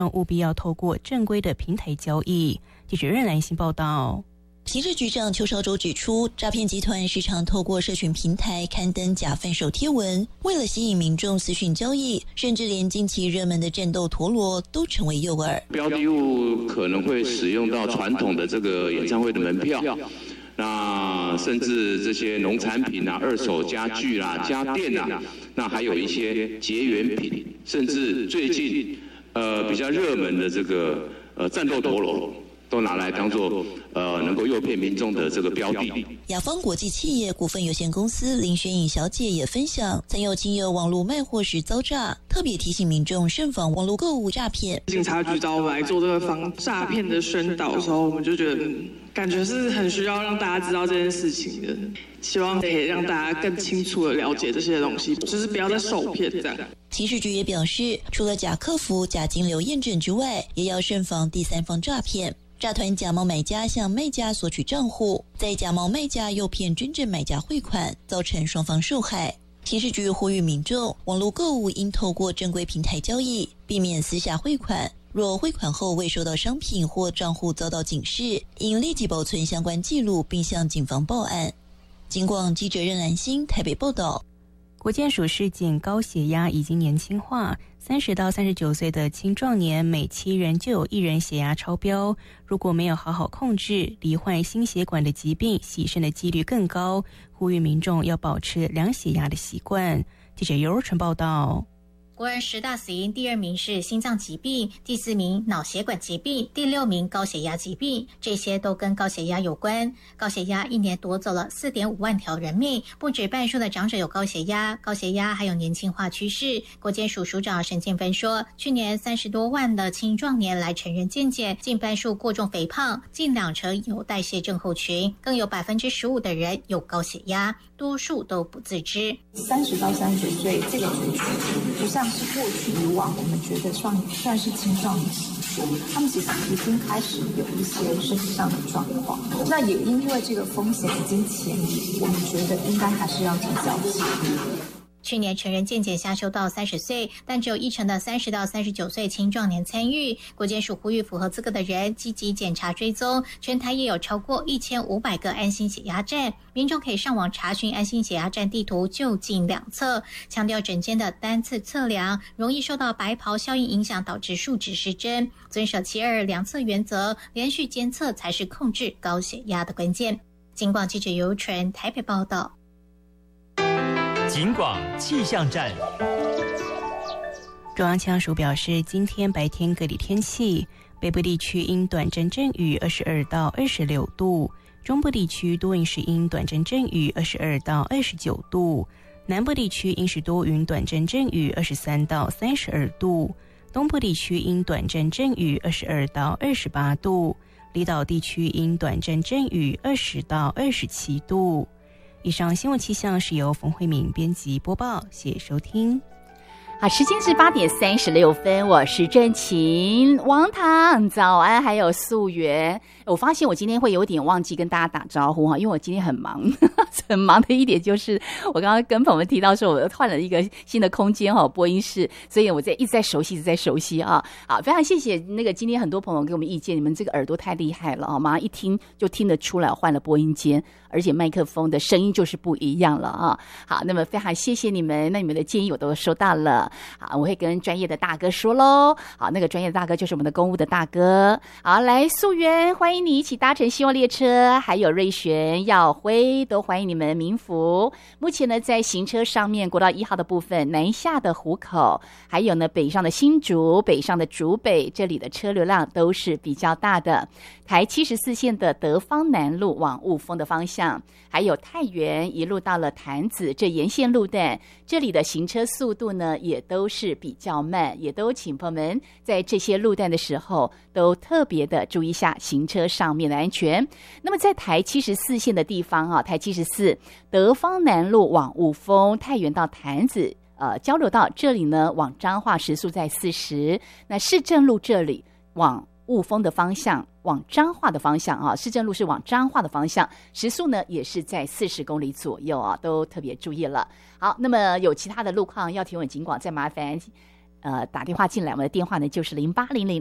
务必要透过正规的平台交易。记者任兰心报道。 刑事局长邱绍洲指出，诈骗集团时常透过社群平台刊登假贩售贴文，为了吸引民众私讯交易，甚至连近期热门的战斗陀螺都成为诱饵。 标的物可能会使用到传统的这个演唱会的门票，那甚至这些农产品啊、二手家具啊、家电啊，那还有一些结缘品，甚至最近比较热门的这个战斗陀螺，都拿来当作能够诱骗民众的这个标的。 雅芳国际企业股份有限公司林宣颖小姐也分享，曾有亲友网络卖货时遭诈，特别提醒民众慎防网络购物诈骗。 警察局找我们来做这个防诈骗的宣导的时候，我们就觉得感觉是很需要让大家知道这件事情的，希望可以让大家更清楚的了解这些东西，就是不要再受骗这样。 刑事局也表示，除了假客服、假金流验证之外，也要慎防第三方诈骗。诈团假冒买家向卖家索取账户，再假冒卖家诱骗真正买家汇款，造成双方受害。刑事局呼吁民众，网络购物应透过正规平台交易，避免私下汇款。若汇款后未收到商品或账户遭到警示，应立即保存相关记录，并向警方报案。警广记者任兰心台北报道。 国健署示警，高血压已经年轻化，30到39岁的青壮年每7人就有1人血压超标。如果没有好好控制，罹患心血管的疾病、洗肾的几率更高。呼吁民众要保持量血压的习惯。记者尤若纯报道。 国人10大死因，第2名是心脏疾病，第4名脑血管疾病，第6名高血压疾病，这些都跟高血压有关。高血压一年夺走了4.5万条人命，不止半数的长者有高血压，高血压还有年轻化趋势。国健署署长沈建芬说，去年30多万的青壮年来成人健检，近半数过重肥胖，近2成有代谢症候群，更有15%的人有高血压，多数都不自知。 30到39岁这个族群，不像是过去以往我们觉得算是青壮年期，他们其实已经开始有一些身体上的状况。那也因为这个风险已经前移，我们觉得应该还是要提早起。 去年成人健检下修到30岁，但只有1成的30到39岁青壮年参与。国健署呼吁符合资格的人积极检查追踪，全台也有超过1500个安心血压站，民众可以上网查询安心血压站地图，就近两侧。强调诊间的单次测量容易受到白袍效应影响，导致数值失真，遵守7-2量测原则，连续监测才是控制高血压的关键。警广记者尤纯台北报道。 警广气象站。 中央气象署表示，今天白天各地天气，北部地区因短阵阵雨22到26度，中部地区多云时阴短阵阵雨22到29度，南部地区因时多云短阵阵雨23到32度，东部地区因短阵阵雨22到28度，离岛地区因短阵阵雨20到27度。以上新闻气象是由冯慧敏编辑播报，谢谢收听。 好，时间是8点36分，我是郑晴，王唐早安，还有素媛。我发现我今天会有点忘记跟大家打招呼哈，因为我今天很忙，很忙的一点就是我刚刚跟朋友们提到说，我换了一个新的空间哈，播音室，所以我一直在熟悉啊。好，非常谢谢那个今天很多朋友给我们意见，你们这个耳朵太厉害了啊，马上一听就听得出来换了播音间，而且麦克风的声音就是不一样了啊。好，那么非常谢谢你们，那你们的建议我都收到了。好，我会跟专业的大哥说咯。好，那个专业的大哥就是我们的公务的大哥。好，来素媛，欢迎你一起搭乘希望列车，还有瑞璇、耀辉都欢迎你们。民福目前呢在行车上面，国道1号的部分，南下的湖口，还有呢北上的新竹、北上的竹北，这里的车流量都是比较大的。台74线的德芳南路往雾峰的方向，还有太原一路到了潭子这沿线路段，这里的行车速度呢也都是比较慢，也都请朋友们在这些路段的时候都特别的注意一下行车上面的安全。那么在台74线的地方啊，台74德芳南路往雾峰，太原到潭子交流道这里呢往彰化时速在40，那市政路这里往雾峰的方向，往彰化的方向啊，市政路是往彰化的方向，时速呢也是在40公里左右啊，都特别注意了。好，那么有其他的路况要提问警广，再麻烦打电话进来，我们的电话呢就是0800